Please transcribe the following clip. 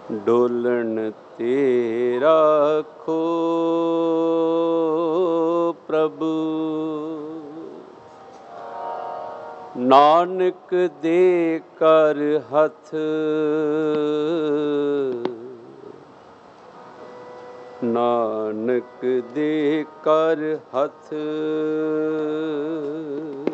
ਡੋਲਣ ਤੇ ਰਾਖੋ ਪ੍ਰਭੂ। ਨਾਨਕ ਦੇ ਕਰ ਹੱਥ, ਨਾਨਕ ਦੇ ਕਰ ਹੱਥ।